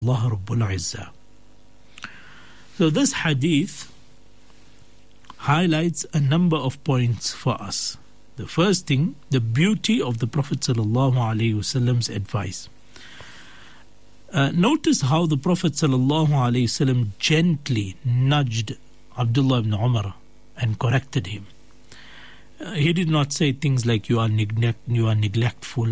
Allah Rabbul Izzah. So this hadith highlights a number of points for us. The first thing, the beauty of the Prophet ﷺ's advice. Notice how the Prophet ﷺ gently nudged Abdullah ibn Umar and corrected him. He did not say things like you are neglectful,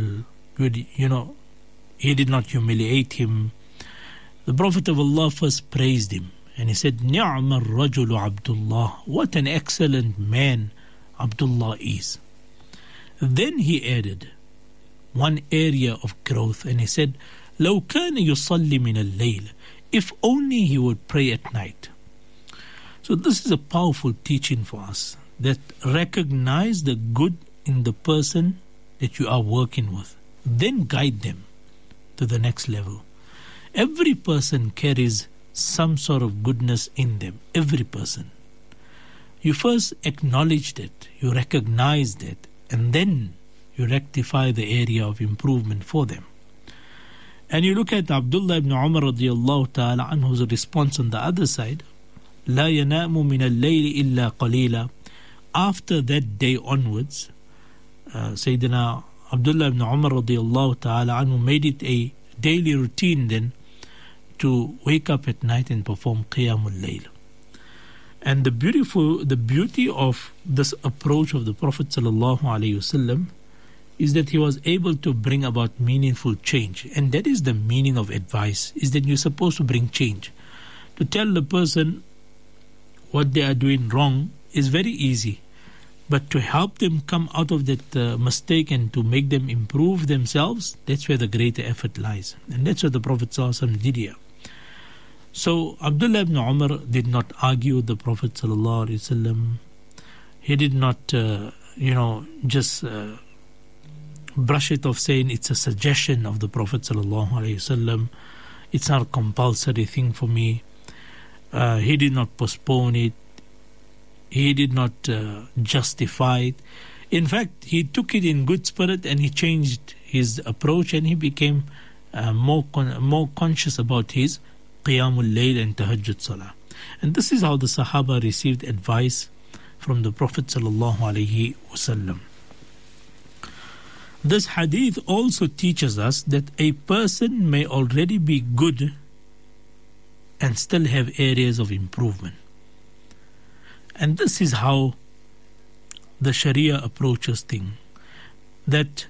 he did not humiliate him. The Prophet of Allah first praised him and he said, Ni'ma ar-rajulu Abdullah, what an excellent man Abdullah is. Then he added one area of growth and he said, لو كان يصلي من الليل, if only he would pray at night. So this is a powerful teaching for us, that recognize the good in the person that you are working with, then guide them to the next level. Every person carries some sort of goodness in them, every person. You first acknowledge that, you recognize that, and then you rectify the area of improvement for them. And you look at Abdullah ibn Umar radiyallahu ta'ala anhu's response on the other side, لا ينام من الليل إلا قليلا. After that day onwards, Sayyidina Abdullah ibn Umar radiyallahu ta'ala anhu made it a daily routine then to wake up at night and perform Qiyamul Layl. And the beauty of this approach of the Prophet sallallahu alaihi wasallam is that he was able to bring about meaningful change. And that is the meaning of advice, is that you're supposed to bring change. To tell the person what they are doing wrong is very easy. But to help them come out of that mistake and to make them improve themselves, that's where the greater effort lies. And that's what the Prophet sallallahu alaihi wasallam did here. So Abdullah ibn Umar did not argue with the Prophet sallallahu alaihi wasallam. He did not, just brush it off saying it's a suggestion of the Prophet sallallahu alaihi wasallam. It's not a compulsory thing for me. He did not postpone it. He did not justify it. In fact, he took it in good spirit and he changed his approach and he became more conscious about his Qiyamul Layl and Tahajjud Salah. And this is how the Sahaba received advice from the Prophet sallallahu alaihi wasallam. This hadith also teaches us that a person may already be good and still have areas of improvement. And this is how the Sharia approaches things, that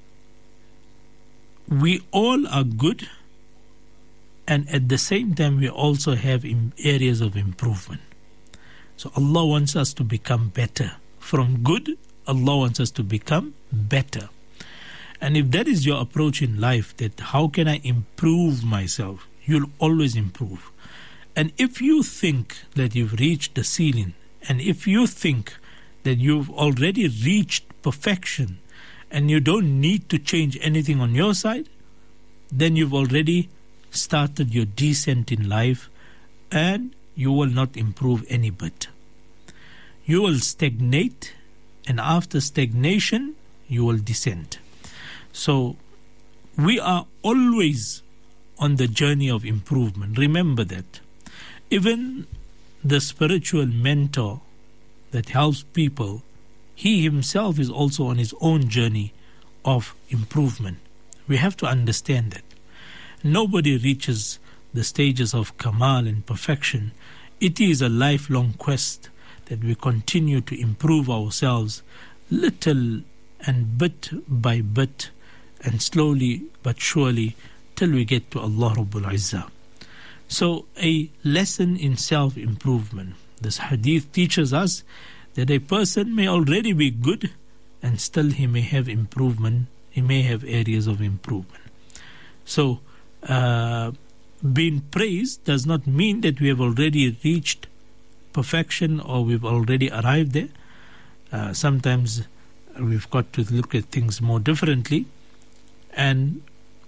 we all are good and at the same time we also have areas of improvement. So Allah wants us to become better. From good, Allah wants us to become better. And if that is your approach in life, that how can I improve myself, you'll always improve. And if you think that you've reached the ceiling, and if you think that you've already reached perfection and you don't need to change anything on your side, then you've already started your descent in life and you will not improve any bit. You will stagnate, and after stagnation, you will descend. So we are always on the journey of improvement. Remember that. Even the spiritual mentor that helps people, he himself is also on his own journey of improvement. We have to understand that. Nobody reaches the stages of Kamal and perfection. It is a lifelong quest that we continue to improve ourselves little and bit by bit and slowly but surely till we get to Allah Rabbul Izzah. So a lesson in self-improvement. This hadith teaches us that a person may already be good and still he may have improvement. He may have areas of improvement. So being praised does not mean that we have already reached perfection or we've already arrived there. Sometimes we've got to look at things more differently. And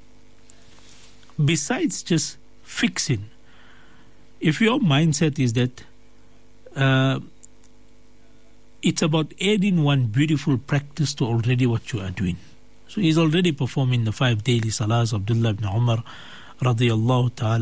besides just fixing, if your mindset is that it's about adding one beautiful practice to already what you are doing. So he's already performing the 5 daily salahs of Abdullah ibn Umar radiyallahu ta'ala